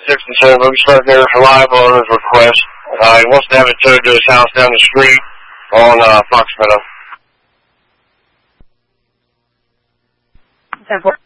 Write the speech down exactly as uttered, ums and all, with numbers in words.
sixty-seven Boogie Spark there for libel on his request. Uh, he wants to have it towed to his house down the street on uh, Fox Meadow. ten four.